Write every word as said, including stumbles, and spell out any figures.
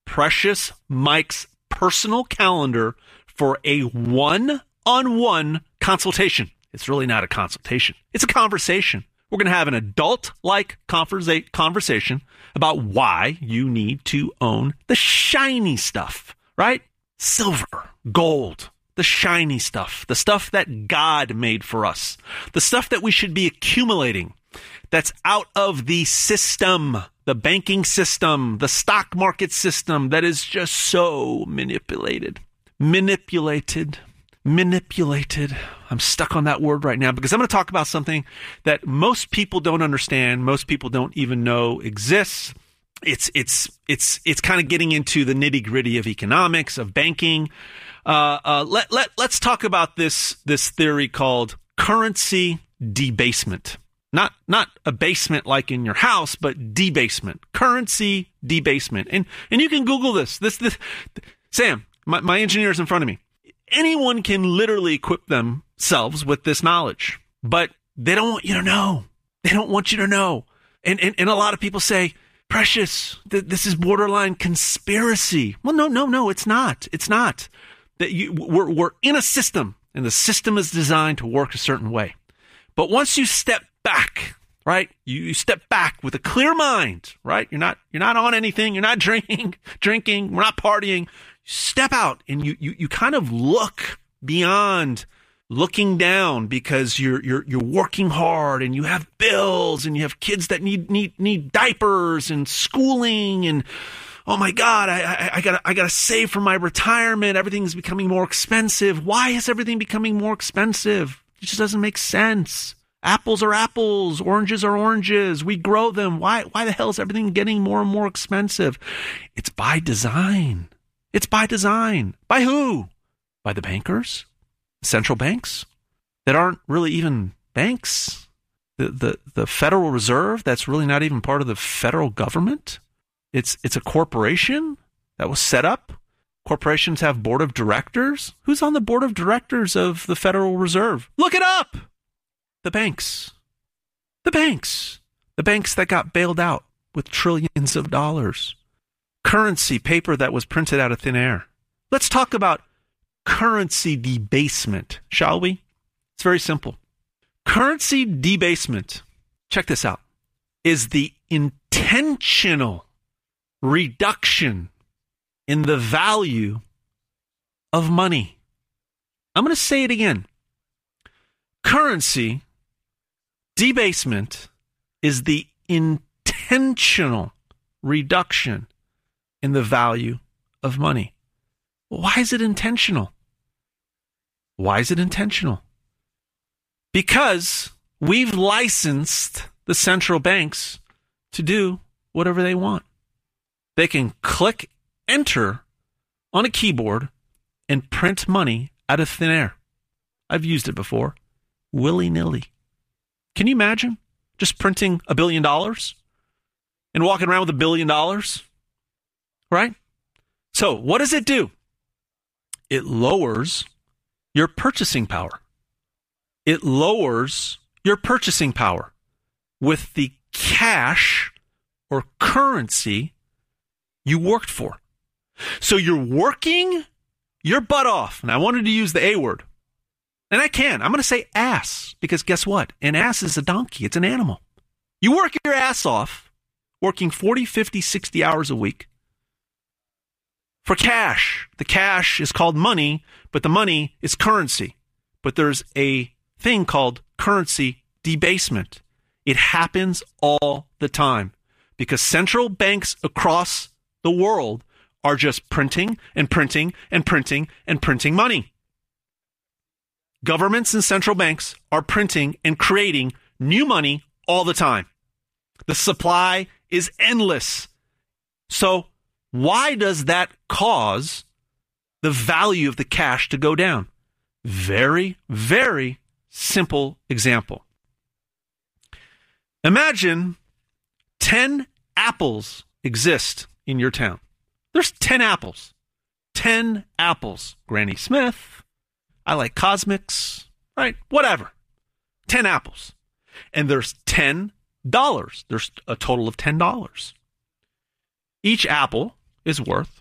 Precious Mike's personal calendar for a one-on-one consultation. It's really not a consultation. It's a conversation. We're going to have an adult-like conversa- conversation about why you need to own the shiny stuff, right? Silver, gold, the shiny stuff, the stuff that God made for us, the stuff that we should be accumulating, that's out of the system, the banking system, the stock market system that is just so manipulated, manipulated, manipulated. I'm stuck on that word right now because I'm going to talk about something that most people don't understand, most people don't even know exists. It's it's it's it's kind of getting into the nitty-gritty of economics, of banking. Uh, uh, let let let's talk about this this theory called currency debasement. Not not abasement like in your house, but debasement, currency debasement. And and you can Google this. This this Sam, my, my engineer is in front of me. Anyone can literally equip themselves with this knowledge, but they don't want you to know. They don't want you to know. And and, and a lot of people say, Precious, th- this is borderline conspiracy. Well, no, no, no, it's not. It's not. That you we're we're in a system, and the system is designed to work a certain way. But once you step back, right? You, you step back with a clear mind, right? You're not you're not on anything. You're not drinking, drinking. We're not partying. Step out and you you you kind of look beyond looking down because you're you're you're working hard and you have bills and you have kids that need need need diapers and schooling and oh my God, I I, I gotta I gotta save for my retirement. Everything's becoming more expensive. Why is everything becoming more expensive? It just doesn't make sense. Apples are apples, oranges are oranges. We grow them. Why why the hell is everything getting more and more expensive? It's by design. It's by design. By who? By the bankers, central banks that aren't really even banks. The the the Federal Reserve that's really not even part of the federal government. It's it's a corporation that was set up. Corporations have board of directors. Who's on the board of directors of the Federal Reserve? Look it up. The banks. The banks. The banks that got bailed out with trillions of dollars. Currency, paper that was printed out of thin air. Let's talk about currency debasement, shall we? It's very simple. Currency debasement, check this out, is the intentional reduction in the value of money. I'm going to say it again. Currency debasement is the intentional reduction in the value of money. Why is it intentional? Why is it intentional? Because we've licensed the central banks to do whatever they want. They can click enter on a keyboard and print money out of thin air. I've used it before. Willy-nilly. Can you imagine just printing a billion dollars and walking around with a billion dollars? Right? So what does it do? It lowers your purchasing power. It lowers your purchasing power with the cash or currency you worked for. So you're working your butt off. And I wanted to use the A word. And I can. I'm going to say ass because guess what? An ass is a donkey. It's an animal. You work your ass off working forty, fifty, sixty hours a week for cash. The cash is called money, but the money is currency. But there's a thing called currency debasement. It happens all the time because central banks across the world are just printing and printing and printing and printing money. Governments and central banks are printing and creating new money all the time. The supply is endless. So why does that cause the value of the cash to go down? Very, very simple example. Imagine ten apples exist in your town. There's ten apples. ten apples. Granny Smith. I like Cosmics. Right? Whatever. ten apples. And there's ten dollars. There's a total of ten dollars. Each apple is worth